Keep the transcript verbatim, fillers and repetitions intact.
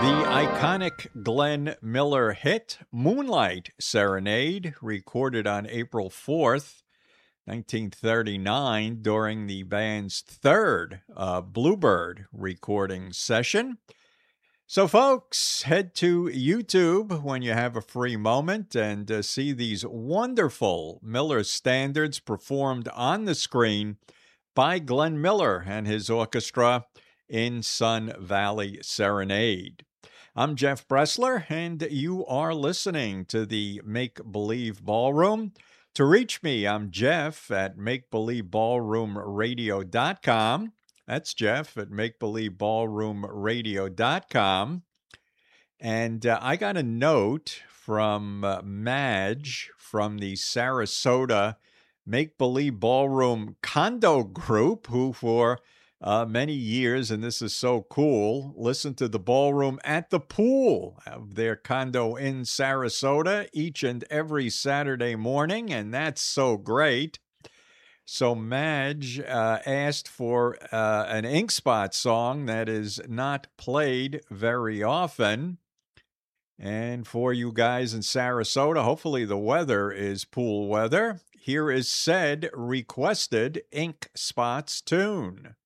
The iconic Glenn Miller hit Moonlight Serenade, recorded on April fourth, nineteen thirty-nine, during the band's third uh, Bluebird recording session. So, folks, head to YouTube when you have a free moment and uh, see these wonderful Miller standards performed on the screen by Glenn Miller and his orchestra in Sun Valley Serenade. I'm Jeff Bressler, and you are listening to the Make Believe Ballroom. To reach me, I'm Jeff at make believe ballroom radio dot com. That's Jeff at make believe ballroom radio dot com. And uh, I got a note from uh, Madge from the Sarasota Make Believe Ballroom Condo Group, who for Uh, many years, and this is so cool, listen to the ballroom at the pool of their condo in Sarasota each and every Saturday morning, and that's so great. So Madge uh, asked for uh, an Ink Spot song that is not played very often. And for you guys in Sarasota, hopefully the weather is pool weather. Here is said requested Ink Spot's tune.